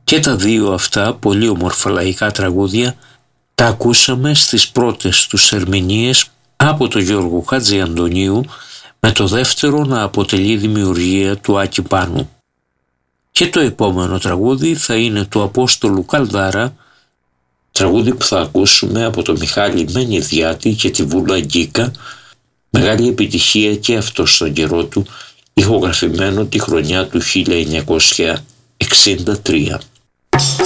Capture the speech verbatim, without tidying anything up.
Και τα δύο αυτά πολύ όμορφα λαϊκά τραγούδια τα ακούσαμε στις πρώτες τους ερμηνείες από τον Γιώργο Χατζιαντονίου, με το δεύτερο να αποτελεί δημιουργία του Άκη Πάνου. Και το επόμενο τραγούδι θα είναι του Απόστολου Καλδάρα, τραγούδι που θα ακούσουμε από τον Μιχάλη Μενιδιάτη και τη Βούλα Γκίκα, μεγάλη επιτυχία και αυτό στον καιρό του, ηχογραφημένο τη χρονιά του χίλια εννιακόσια εξήντα τρία.